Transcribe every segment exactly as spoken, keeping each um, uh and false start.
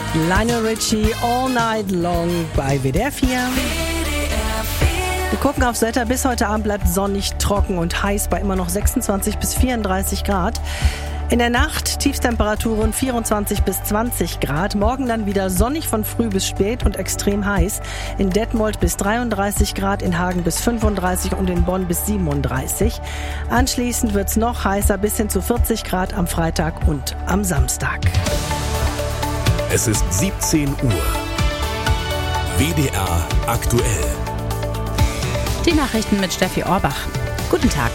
Lionel Richie, All Night Long bei W D R vier. Wir gucken aufs Wetter. Bis heute Abend bleibt sonnig, trocken und heiß bei immer noch sechsundzwanzig bis vierunddreißig Grad. In der Nacht Tiefstemperaturen vierundzwanzig bis zwanzig Grad. Morgen dann wieder sonnig von früh bis spät und extrem heiß. In Detmold bis dreiunddreißig Grad, in Hagen bis fünfunddreißig und in Bonn bis siebenunddreißig. Anschließend wird's noch heißer bis hin zu vierzig Grad am Freitag und am Samstag. Es ist siebzehn Uhr. W D R aktuell. Die Nachrichten mit Steffi Orbach. Guten Tag.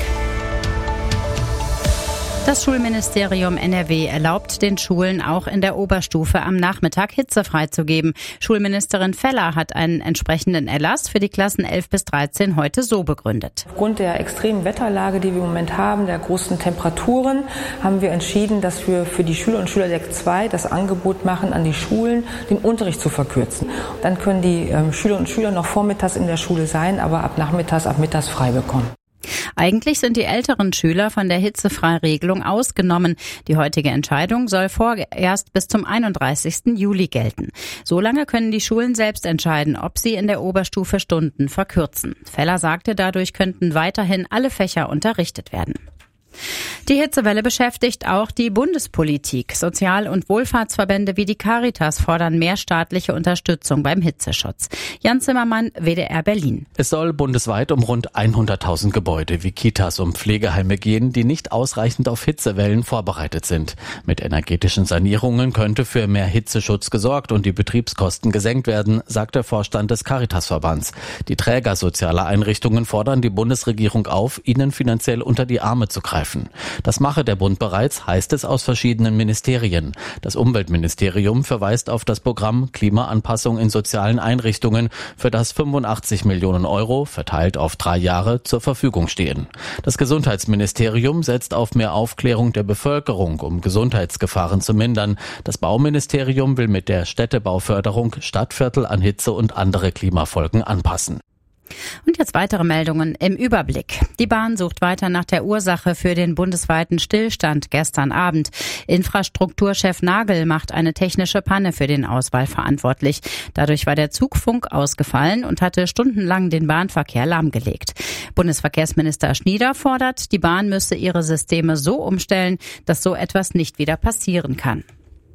Das Schulministerium N R W erlaubt den Schulen auch in der Oberstufe am Nachmittag Hitze freizugeben. Schulministerin Feller hat einen entsprechenden Erlass für die Klassen elf bis dreizehn heute so begründet. Aufgrund der extremen Wetterlage, die wir im Moment haben, der großen Temperaturen, haben wir entschieden, dass wir für die Schüler und Schüler der zwei das Angebot machen, an die Schulen den Unterricht zu verkürzen. Dann können die ähm, Schüler und Schüler noch vormittags in der Schule sein, aber ab nachmittags, ab mittags frei bekommen. Eigentlich sind die älteren Schüler von der Hitzefreiregelung ausgenommen. Die heutige Entscheidung soll vorerst bis zum einunddreißigsten Juli gelten. Solange können die Schulen selbst entscheiden, ob sie in der Oberstufe Stunden verkürzen. Feller sagte, dadurch könnten weiterhin alle Fächer unterrichtet werden. Die Hitzewelle beschäftigt auch die Bundespolitik. Sozial- und Wohlfahrtsverbände wie die Caritas fordern mehr staatliche Unterstützung beim Hitzeschutz. Jan Zimmermann, W D R Berlin. Es soll bundesweit um rund hunderttausend Gebäude wie Kitas und Pflegeheime gehen, die nicht ausreichend auf Hitzewellen vorbereitet sind. Mit energetischen Sanierungen könnte für mehr Hitzeschutz gesorgt und die Betriebskosten gesenkt werden, sagt der Vorstand des Caritasverbands. Die Träger sozialer Einrichtungen fordern die Bundesregierung auf, ihnen finanziell unter die Arme zu greifen. Das mache der Bund bereits, heißt es aus verschiedenen Ministerien. Das Umweltministerium verweist auf das Programm Klimaanpassung in sozialen Einrichtungen, für das fünfundachtzig Millionen Euro, verteilt auf drei Jahre, zur Verfügung stehen. Das Gesundheitsministerium setzt auf mehr Aufklärung der Bevölkerung, um Gesundheitsgefahren zu mindern. Das Bauministerium will mit der Städtebauförderung Stadtviertel an Hitze und andere Klimafolgen anpassen. Und jetzt weitere Meldungen im Überblick. Die Bahn sucht weiter nach der Ursache für den bundesweiten Stillstand gestern Abend. Infrastrukturchef Nagel macht eine technische Panne für den Ausfall verantwortlich. Dadurch war der Zugfunk ausgefallen und hatte stundenlang den Bahnverkehr lahmgelegt. Bundesverkehrsminister Schnieder fordert, die Bahn müsse ihre Systeme so umstellen, dass so etwas nicht wieder passieren kann.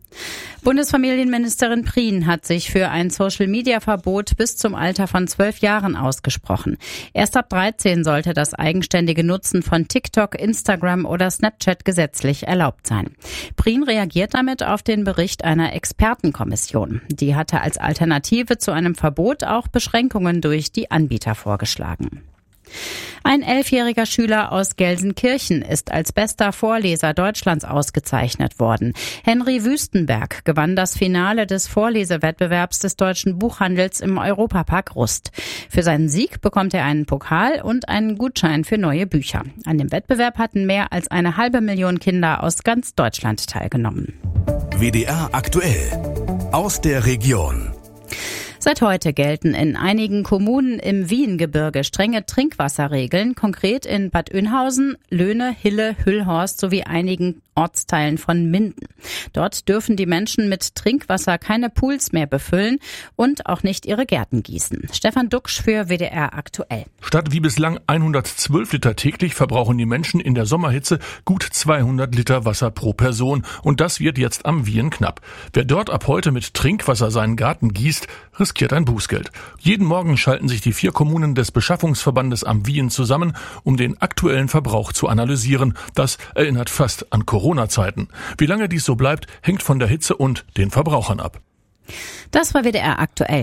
Bundesfamilienministerin Prien hat sich für ein Social-Media-Verbot bis zum Alter von zwölf Jahren ausgesprochen. Erst ab dreizehn sollte das eigenständige Nutzen von TikTok, Instagram oder Snapchat gesetzlich erlaubt sein. Prien reagiert damit auf den Bericht einer Expertenkommission. Die hatte als Alternative zu einem Verbot auch Beschränkungen durch die Anbieter vorgeschlagen. Ein elfjähriger Schüler aus Gelsenkirchen ist als bester Vorleser Deutschlands ausgezeichnet worden. Henry Wüstenberg gewann das Finale des Vorlesewettbewerbs des deutschen Buchhandels im Europapark Rust. Für seinen Sieg bekommt er einen Pokal und einen Gutschein für neue Bücher. An dem Wettbewerb hatten mehr als eine halbe Million Kinder aus ganz Deutschland teilgenommen. W D R aktuell aus der Region. Seit heute gelten in einigen Kommunen im Wiehengebirge strenge Trinkwasserregeln, konkret in Bad Oeynhausen, Löhne, Hille, Hüllhorst sowie einigen Ortsteilen von Minden. Dort dürfen die Menschen mit Trinkwasser keine Pools mehr befüllen und auch nicht ihre Gärten gießen. Stefan Duxch für W D R aktuell. Statt wie bislang hundertzwölf Liter täglich verbrauchen die Menschen in der Sommerhitze gut zweihundert Liter Wasser pro Person. Und das wird jetzt am Wien knapp. Wer dort ab heute mit Trinkwasser seinen Garten gießt, riskiert ein Bußgeld. Jeden Morgen schalten sich die vier Kommunen des Beschaffungsverbandes am Wien zusammen, um den aktuellen Verbrauch zu analysieren. Das erinnert fast an Corona-Zeiten. Wie lange dies so bleibt, hängt von der Hitze und den Verbrauchern ab. Das war W D R aktuell.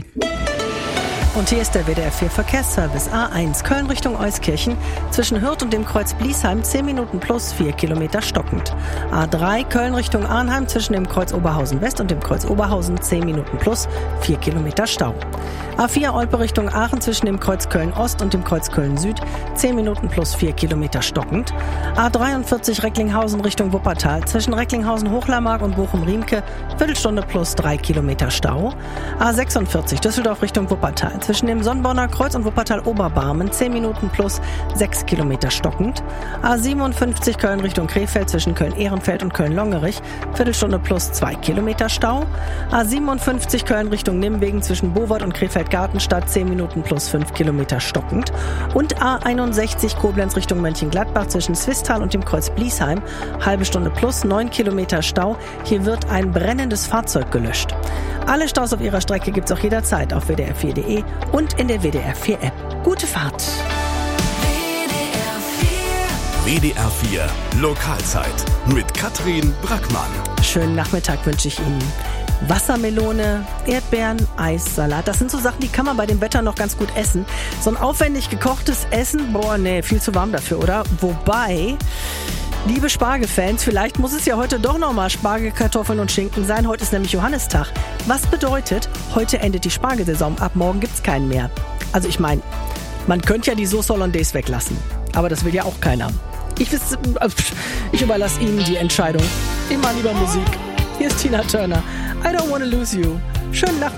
Und hier ist der W D R vier Verkehrsservice. A eins Köln Richtung Euskirchen zwischen Hürth und dem Kreuz Bliesheim zehn Minuten plus vier Kilometer stockend. A drei Köln Richtung Arnheim zwischen dem Kreuz Oberhausen West und dem Kreuz Oberhausen zehn Minuten plus vier Kilometer Stau. A vier Olpe Richtung Aachen zwischen dem Kreuz Köln Ost und dem Kreuz Köln Süd zehn Minuten plus vier Kilometer stockend. A dreiundvierzig Recklinghausen Richtung Wuppertal zwischen Recklinghausen Hochlarmark und Bochum-Riemke Viertelstunde plus drei Kilometer Stau. A sechsundvierzig Düsseldorf Richtung Wuppertal Zwischen dem Sonnborner Kreuz und Wuppertal-Oberbarmen zehn Minuten plus sechs Kilometer stockend. A siebenundfünfzig Köln Richtung Krefeld zwischen Köln-Ehrenfeld und Köln-Longerich, Viertelstunde plus zwei Kilometer Stau. A siebenundfünfzig Köln Richtung Nimwegen zwischen Bowart und Krefeld-Gartenstadt zehn Minuten plus fünf Kilometer stockend. Und A einundsechzig Koblenz Richtung Mönchengladbach zwischen Swisttal und dem Kreuz Bliesheim, halbe Stunde plus neun Kilometer Stau. Hier wird ein brennendes Fahrzeug gelöscht. Alle Staus auf ihrer Strecke gibt's auch jederzeit auf w d r vier punkt d e und in der W D R vier App. Gute Fahrt! W D R vier Lokalzeit mit Katrin Brackmann. Schönen Nachmittag wünsche ich Ihnen. Wassermelone, Erdbeeren, Eis, Salat. Das sind so Sachen, die kann man bei dem Wetter noch ganz gut essen. So ein aufwendig gekochtes Essen, boah, nee, viel zu warm dafür, oder? Wobei, liebe Spargelfans, vielleicht muss es ja heute doch nochmal Spargel, Kartoffeln und Schinken sein. Heute ist nämlich Johannistag. Was bedeutet, heute endet die Spargelsaison. Ab morgen gibt's keinen mehr. Also ich meine, man könnte ja die Sauce Hollandaise weglassen. Aber das will ja auch keiner. Ich, wiss, ich überlasse Ihnen die Entscheidung. Immer lieber Musik. Hier ist Tina Turner. I don't wanna lose you. Schönen Nachmittag.